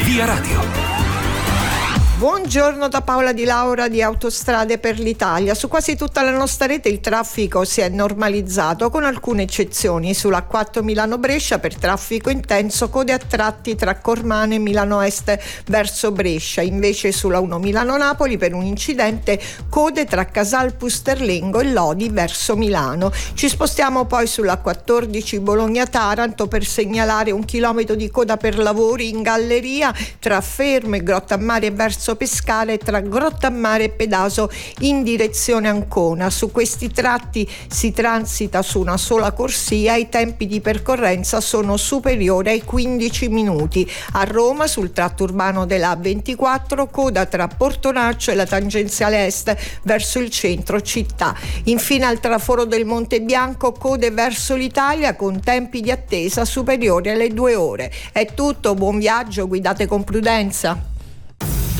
Via Radio. Buongiorno da Paola Di Laura di Autostrade per l'Italia. Su quasi tutta la nostra rete il traffico si è normalizzato, con alcune eccezioni. Sulla A4 Milano-Brescia per traffico intenso, code a tratti tra Cormano e Milano Est verso Brescia. Invece sulla 1 Milano-Napoli per un incidente, code tra Casal Pusterlengo e Lodi verso Milano. Ci spostiamo poi sulla 14 Bologna-Taranto per segnalare 1 chilometro di coda per lavori in galleria tra Fermo e Grottammare verso Pescara e tra Grottammare e Pedaso in direzione Ancona. Su questi tratti si transita su una sola corsia e i tempi di percorrenza sono superiori ai 15 minuti. A Roma sul tratto urbano della A24 coda tra Portonaccio e la tangenziale est verso il centro città. Infine al traforo del Monte Bianco code verso l'Italia con tempi di attesa superiori alle 2 ore. È tutto, buon viaggio, guidate con prudenza.